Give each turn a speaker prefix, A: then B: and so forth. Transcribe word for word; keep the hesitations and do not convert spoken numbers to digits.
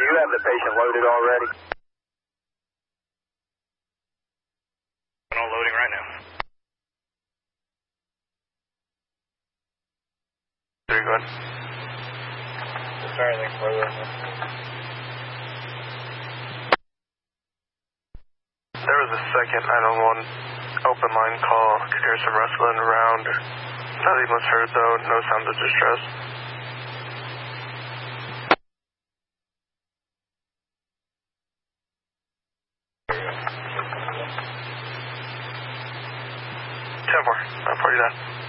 A: you have the patient loaded already?
B: I'm loading right now. Very good.
A: Is there anything further in this?
B: There was a second nine one one open line call. Could hear some rustling around. Nothing was heard though. No sounds of distress. ten four. nine forty-nine.